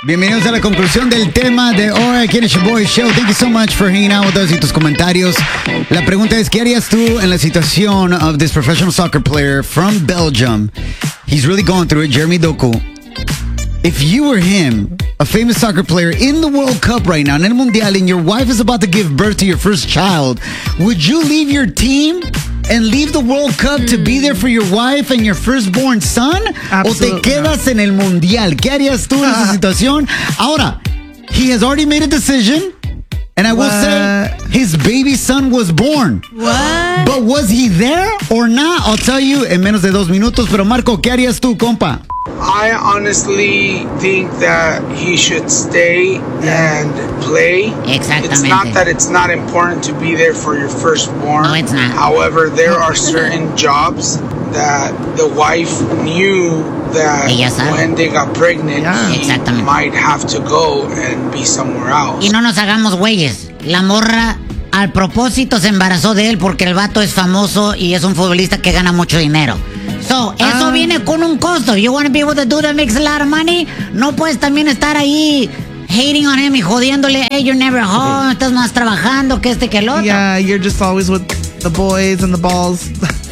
Bienvenidos a la conclusión del tema de hoy aquí en el Shaboy Show. Thank you so much for hanging out with us y tus comentarios. La pregunta es, ¿qué harías tú en la situación of this professional soccer player from Belgium? He's really going through it, Jeremy Doku. If you were him, a famous soccer player in the World Cup right now, en el Mundial, and your wife is about to give birth to your first child, would you leave your team and leave the World Cup to be there for your wife and your firstborn son? Absolutely. ¿O te quedas en el Mundial? ¿Qué harías tú en esa situación? Ahora, he has already made a decision, and I will say his baby son was born. What? But was he there or not? I'll tell you en menos de 2 minutos. Pero Marco, ¿qué harías tú, compa? I honestly think that he should stay and play. Exactamente. It's not that it's not important to be there for your firstborn. No, it's not. However, there are certain jobs that the wife knew that Ella sabe. when they got pregnant, he Exactamente. might have to go and be somewhere else. Y no nos hagamos güeyes. La morra al propósito se embarazó de él porque el vato es famoso y es un futbolista que gana mucho dinero. So, eso viene con un costo. You want to be with a dude that makes a lot of money? No puedes también estar ahí hating on him y jodiéndole. Hey, you're never home, estás más trabajando que que el otro. Yeah, you're just always with the boys and the balls.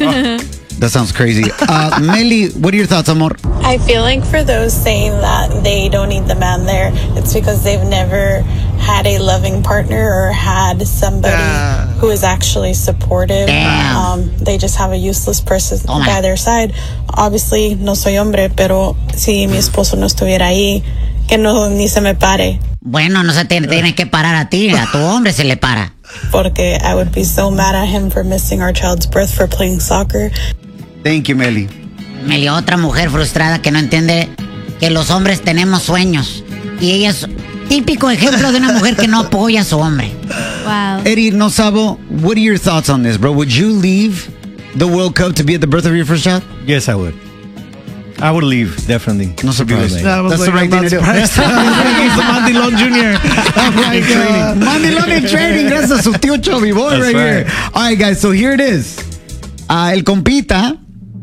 That sounds crazy. Meli, what are your thoughts, amor? I feel like for those saying that they don't need the man there, it's because they've never had a loving partner or had somebody who is actually supportive. They just have a useless person by their side. Obviously, no soy hombre, pero si mi esposo no estuviera ahí, que no ni se me pare. Bueno, no se te tiene que parar a ti, a tu hombre se le para. Porque I would be so mad at him for missing our child's birth for playing soccer. Thank you, Meli. Meli, otra mujer frustrada que no entiende que los hombres tenemos sueños. Y ella es típico ejemplo de una mujer que no apoya a su hombre. Wow. Eddie Nosabo, what are your thoughts on this, bro? Would you leave the World Cup to be at the birth of your first child? Yes, I would. I would leave, definitely. No surprise. That's the right thing to do. He's the Mandilon Jr. I'm like, Mandilon in training. Gracias a su tío Chubby Boy right here. All right, guys, so here it is. El compita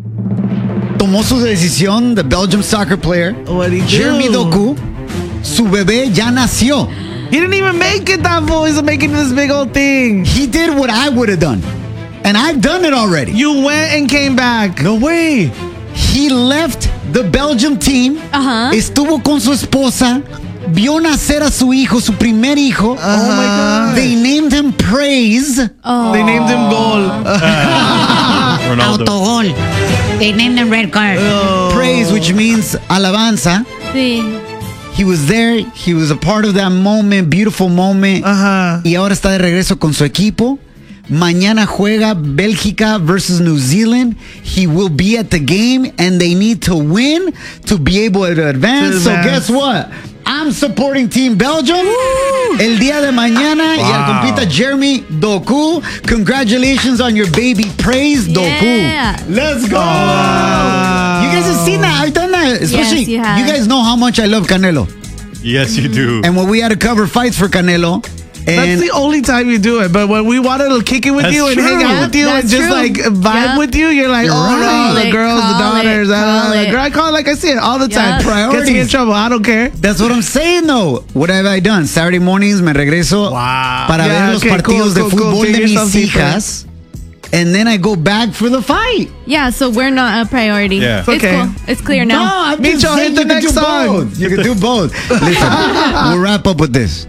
tomó su decisión, the Belgium soccer player, What'd he do? Jeremy Doku. Su bebé ya nació. He didn't even make it, that fool. He's making this big old thing. He did what I would have done. And I've done it already. You went and came back. No way. He left the Belgium team. Estuvo con su esposa. Vio nacer a su hijo, su primer hijo. Oh my God. They named him Praise. They named him Gol. Autogol. They named him Red Card. Praise, which means alabanza. Sí. He was there. He was a part of that moment, beautiful moment. Y ahora está de regreso con su equipo. Mañana juega Bélgica versus New Zealand. He will be at the game and they need to win to be able to advance. So guess what? I'm supporting Team Belgium. El día de mañana y al compita Jeremy Doku. Congratulations on your baby Praise Doku. Let's go. You guys have seen that. I've done that. Especially, you have. you guys know how much I love Canelo. Yes, you do. And when we had to cover fights for Canelo. That's the only time you do it. But when we wanted to kick it with you and hang out with you and just like vibe with you, you're like, no, the girls, the daughters. I call it like I see it all the time. Priorities. Gets me in trouble. I don't care. That's what I'm saying, though. What have I done? Saturday mornings me regreso para ver los partidos de fútbol de mis hijas. And then I go back for the fight. Yeah, so we're not a priority. Yeah. It's cool. It's clear now. No, I'm just Micho, saying hit the you can next do song. both. You can do both. Listen, we'll wrap up with this.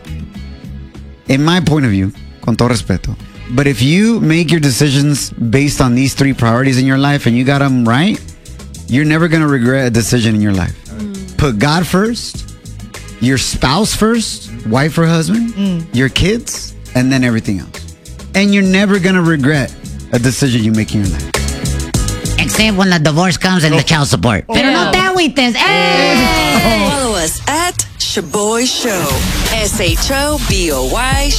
In my point of view, con todo respeto, but if you make your decisions based on these 3 priorities in your life and you got them right, you're never going to regret a decision in your life. Put God first, your spouse first, wife or husband, your kids, and then everything else. And you're never going to regret a decision you make in your life. Except when the divorce comes and the child support. Pero no te agüites. Follow us at Shaboy Show. SHOBOY